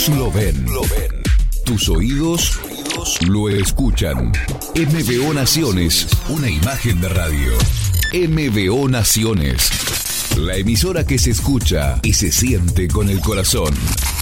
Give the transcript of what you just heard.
lo ven. Tus oídos lo escuchan. MBO Naciones, una imagen de radio. MBO Naciones, la emisora que se escucha y se siente con el corazón.